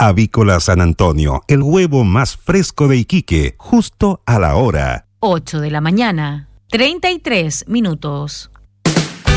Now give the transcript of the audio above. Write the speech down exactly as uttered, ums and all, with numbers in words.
Avícola San Antonio, el huevo más fresco de Iquique, justo a la hora. ocho de la mañana, treinta y tres minutos.